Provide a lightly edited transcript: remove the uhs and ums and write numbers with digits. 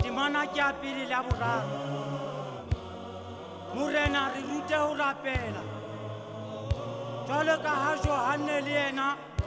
temana ke a pele la boraro morena re rute ho rapela jwalo ka ha Johanne le yena